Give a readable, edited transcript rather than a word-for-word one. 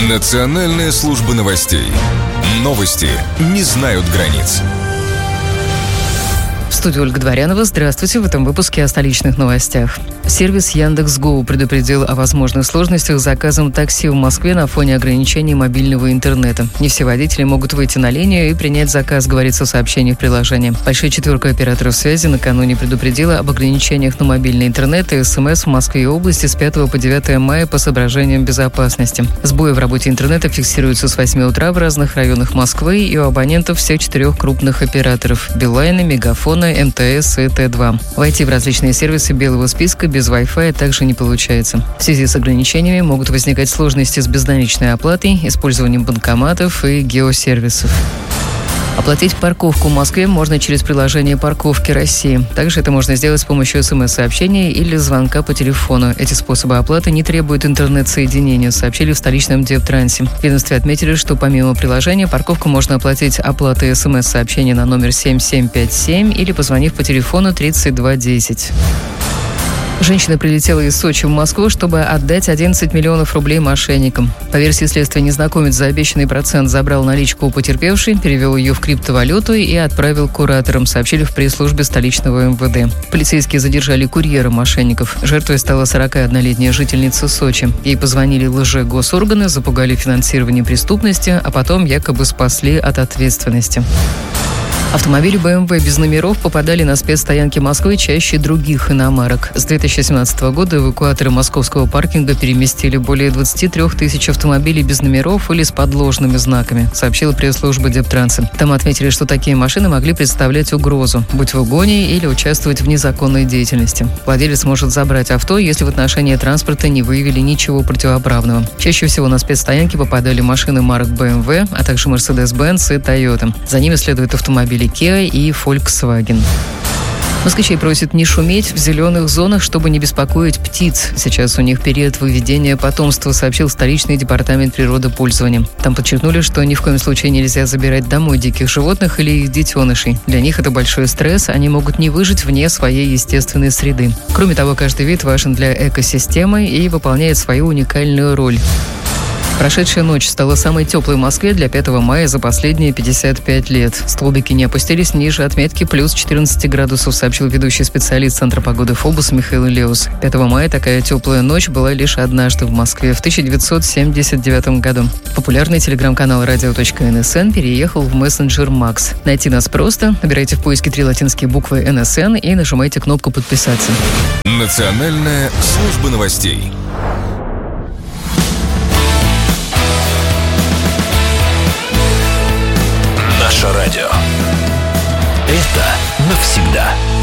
Национальная служба новостей. Новости не знают границ. В студии Ольга Дворянова. Здравствуйте. В этом выпуске о столичных новостях. Сервис Яндекс.Го предупредил о возможных сложностях с заказом такси в Москве на фоне ограничений мобильного интернета. Не все водители могут выйти на линию и принять заказ, говорится в сообщении в приложении. Большая четверка операторов связи накануне предупредила об ограничениях на мобильный интернет и СМС в Москве и области с 5 по 9 мая по соображениям безопасности. Сбои в работе интернета фиксируются с 8 утра в разных районах Москвы и у абонентов всех 4 крупных операторов – Билайна, Мегафона, МТС и Т2. Войти в различные сервисы белого списка без Wi-Fi также не получается. В связи с ограничениями могут возникать сложности с безналичной оплатой, использованием банкоматов и геосервисов. Оплатить парковку в Москве можно через приложение «Парковки России». Также это можно сделать с помощью СМС-сообщения или звонка по телефону. Эти способы оплаты не требуют интернет-соединения, сообщили в столичном Дептрансе. В ведомстве отметили, что помимо приложения парковку можно оплатить оплатой СМС-сообщения на номер 7757 или позвонив по телефону 3210. Женщина прилетела из Сочи в Москву, чтобы отдать 11 миллионов рублей мошенникам. По версии следствия, незнакомец за обещанный процент забрал наличку у потерпевшей, перевел ее в криптовалюту и отправил кураторам, сообщили в пресс-службе столичного МВД. Полицейские задержали курьера мошенников. Жертвой стала 41-летняя жительница Сочи. Ей позвонили лже-госорганы, запугали финансирование преступности, а потом якобы спасли от ответственности. Автомобили BMW без номеров попадали на спецстоянки Москвы чаще других иномарок. С 2017 года эвакуаторы московского паркинга переместили более 23 тысяч автомобилей без номеров или с подложными знаками, сообщила пресс-служба Дептранса. Там отметили, что такие машины могли представлять угрозу, быть в угоне или участвовать в незаконной деятельности. Владелец может забрать авто, если в отношении транспорта не выявили ничего противоправного. Чаще всего на спецстоянки попадали машины марок BMW, а также Mercedes-Benz и Toyota. За ними следуют автомобили Kia и Volkswagen. Москвичей просят не шуметь в зеленых зонах, чтобы не беспокоить птиц. Сейчас у них период выведения потомства, сообщил столичный департамент природопользования. Там подчеркнули, что ни в коем случае нельзя забирать домой диких животных или их детенышей. Для них это большой стресс, они могут не выжить вне своей естественной среды. Кроме того, каждый вид важен для экосистемы и выполняет свою уникальную роль. Прошедшая ночь стала самой теплой в Москве для 5 мая за последние 55 лет. Столбики не опустились ниже отметки плюс 14 градусов, сообщил ведущий специалист Центра погоды ФОБУС Михаил Леус. 5 мая такая теплая ночь была лишь однажды в Москве в 1979 году. Популярный телеграм-канал radio.nsn переехал в мессенджер Макс. Найти нас просто. Набирайте в поиске 3 латинские буквы НСН и нажимайте кнопку «Подписаться». Национальная служба новостей. Наше радио. Это навсегда.